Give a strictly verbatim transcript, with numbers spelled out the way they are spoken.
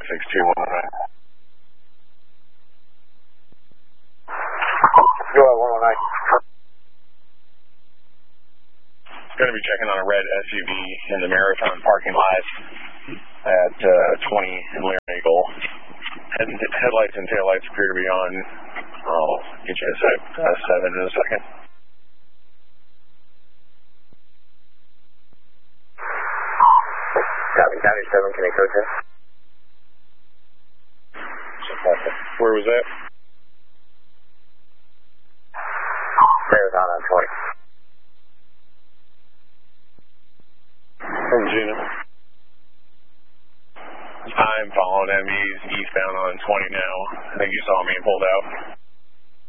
six two one nine. Go ahead, one one nine. Going to be checking on a red S U V in the Marathon parking lot at uh, twenty in Lear-Eagle. Head, headlights and taillights appear to be on. I'll get you a sec, uh, seven in a second. Copy, County seven, can I code test? Where was that? Marathon on twenty. From Gina. I'm following him. He's eastbound on twenty now. I think you saw me pulled out.